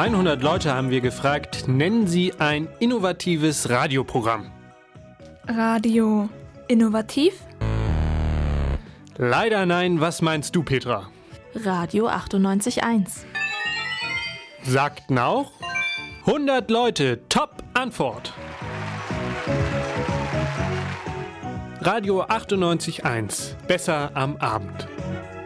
100 Leute haben wir gefragt, nennen Sie ein innovatives Radioprogramm. Radio innovativ? Leider nein, was meinst du, Petra? Radio 98.1. Sagten auch 100 Leute, Top-Antwort. Radio 98.1, besser am Abend.